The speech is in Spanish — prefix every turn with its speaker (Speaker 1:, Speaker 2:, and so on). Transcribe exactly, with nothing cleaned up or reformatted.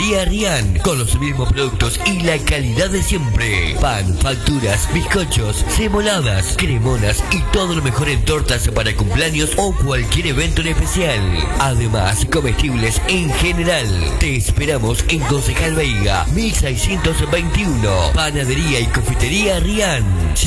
Speaker 1: Confitería Rian, con los mismos productos y la calidad de siempre. Pan, facturas, bizcochos, semoladas, cremonas y todo lo mejor en tortas para cumpleaños o cualquier evento en especial. Además, comestibles en general. Te esperamos en Concejal Veiga, mil seiscientos veintiuno. Panadería y Confitería Rian.